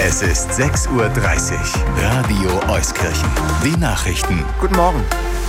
Es ist 6:30 Uhr. Radio Euskirchen. Die Nachrichten. Guten Morgen.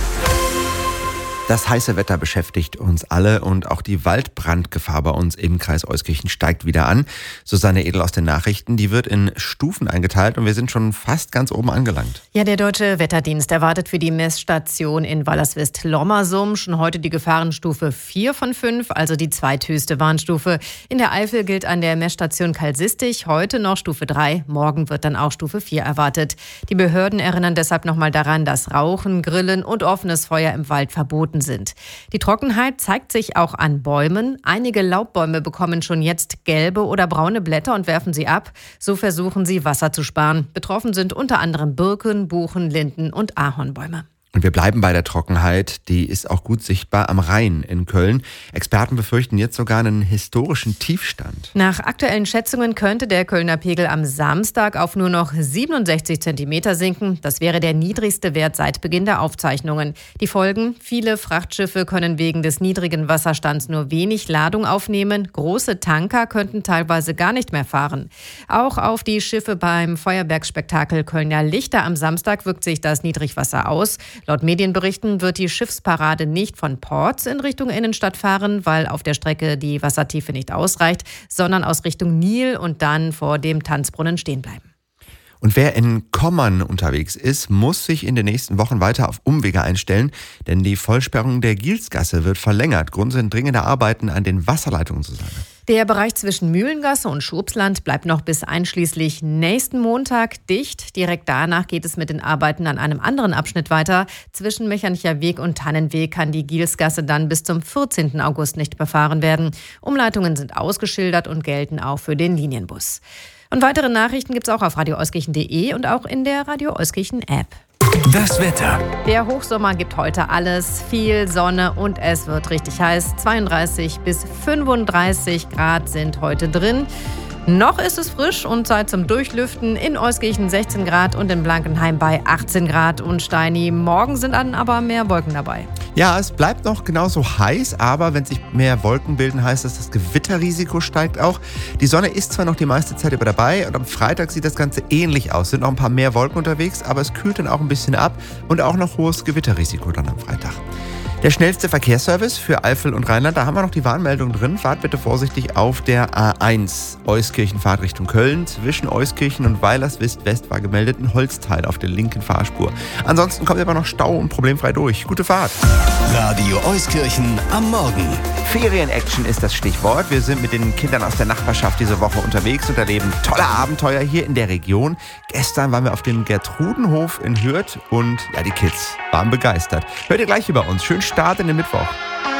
Das heiße Wetter beschäftigt uns alle und auch die Waldbrandgefahr bei uns im Kreis Euskirchen steigt wieder an. Susanne Edel aus den Nachrichten, die wird in Stufen eingeteilt und wir sind schon fast ganz oben angelangt. Ja, der Deutsche Wetterdienst erwartet für die Messstation in Wallerswist-Lommersum schon heute die Gefahrenstufe 4 von 5, also die zweithöchste Warnstufe. In der Eifel gilt an der Messstation Kalsistig heute noch Stufe 3, morgen wird dann auch Stufe 4 erwartet. Die Behörden erinnern deshalb nochmal daran, dass Rauchen, Grillen und offenes Feuer im Wald verboten sind. Die Trockenheit zeigt sich auch an Bäumen. Einige Laubbäume bekommen schon jetzt gelbe oder braune Blätter und werfen sie ab. So versuchen sie, Wasser zu sparen. Betroffen sind unter anderem Birken, Buchen, Linden und Ahornbäume. Und wir bleiben bei der Trockenheit, die ist auch gut sichtbar am Rhein in Köln. Experten befürchten jetzt sogar einen historischen Tiefstand. Nach aktuellen Schätzungen könnte der Kölner Pegel am Samstag auf nur noch 67 Zentimeter sinken. Das wäre der niedrigste Wert seit Beginn der Aufzeichnungen. Die Folgen: viele Frachtschiffe können wegen des niedrigen Wasserstands nur wenig Ladung aufnehmen. Große Tanker könnten teilweise gar nicht mehr fahren. Auch auf die Schiffe beim Feuerwerksspektakel Kölner Lichter am Samstag wirkt sich das Niedrigwasser aus. Laut Medienberichten wird die Schiffsparade nicht von Ports in Richtung Innenstadt fahren, weil auf der Strecke die Wassertiefe nicht ausreicht, sondern aus Richtung Nil und dann vor dem Tanzbrunnen stehen bleiben. Und wer in Kommern unterwegs ist, muss sich in den nächsten Wochen weiter auf Umwege einstellen, denn die Vollsperrung der Gielsgasse wird verlängert. Grund sind dringende Arbeiten an den Wasserleitungen, Susanne. Der Bereich zwischen Mühlengasse und Schurpsland bleibt noch bis einschließlich nächsten Montag dicht. Direkt danach geht es mit den Arbeiten an einem anderen Abschnitt weiter. Zwischen Mecherncher Weg und Tannenweg kann die Gielsgasse dann bis zum 14. August nicht befahren werden. Umleitungen sind ausgeschildert und gelten auch für den Linienbus. Und weitere Nachrichten gibt es auch auf radioeuskirchen.de und auch in der Radio Euskirchen App. Das Wetter. Der Hochsommer gibt heute alles, viel Sonne und es wird richtig heiß. 32 bis 35 Grad sind heute drin. Noch ist es frisch und Zeit zum Durchlüften. In Euskirchen 16 Grad und in Blankenheim bei 18 Grad und Steini. Morgen sind dann aber mehr Wolken dabei. Ja, es bleibt noch genauso heiß, aber wenn sich mehr Wolken bilden, heißt das Gewitterrisiko steigt auch. Die Sonne ist zwar noch die meiste Zeit über dabei und am Freitag sieht das Ganze ähnlich aus. Sind noch ein paar mehr Wolken unterwegs, aber es kühlt dann auch ein bisschen ab und auch noch hohes Gewitterrisiko dann am Freitag. Der schnellste Verkehrsservice für Eifel und Rheinland, da haben wir noch die Warnmeldung drin. Fahrt bitte vorsichtig auf der A1 Euskirchen-Fahrt Richtung Köln. Zwischen Euskirchen und Weilerswist-West war gemeldet ein Holzteil auf der linken Fahrspur. Ansonsten kommt aber noch Stau und problemfrei durch. Gute Fahrt. Radio Euskirchen am Morgen. Ferien-Action ist das Stichwort. Wir sind mit den Kindern aus der Nachbarschaft diese Woche unterwegs und erleben tolle Abenteuer hier in der Region. Gestern waren wir auf dem Gertrudenhof in Hürth und ja, die Kids waren begeistert. Hört ihr gleich über uns. Schönen Start in den Mittwoch.